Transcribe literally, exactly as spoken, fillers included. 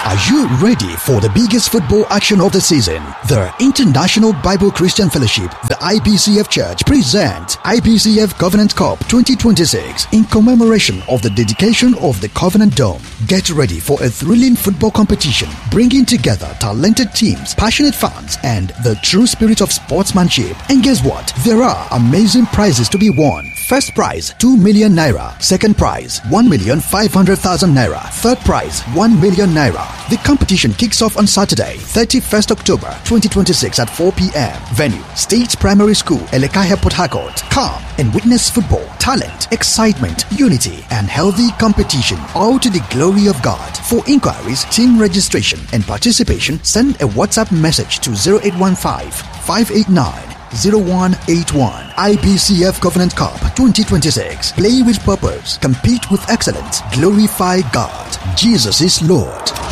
Are you ready for the biggest football action of the season? The International Bible Christian Fellowship, the I B C F Church, presents I B C F Covenant Cup twenty twenty-six in commemoration of the dedication of the Covenant Dome. Get ready for a thrilling football competition, bringing together talented teams, passionate fans, and the true spirit of sportsmanship. And guess what? There are amazing prizes to be won. First prize, two million naira. Second prize, one million five hundred thousand naira. Third prize, one million naira. The competition kicks off on Saturday, thirty-first October twenty twenty-six at four p.m. Venue, State Primary School, Elekahia, Port Harcourt. Come and witness football, talent, excitement, unity, and healthy competition, all to the glory of God. For inquiries, team registration, and participation, send a WhatsApp message to zero eight one five, five eight nine, zero one eight one. I B C F Covenant Cup twenty twenty-six. Play with purpose, compete with excellence, glorify God. Jesus is Lord.